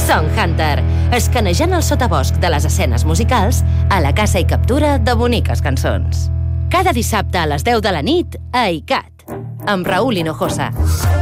Song Hunter, escanejant el sotabosc de les escenes musicals a la caça i captura de boniques cançons. Cada dissabte a les 10 de la nit a ICAT, amb Raúl Hinojosa.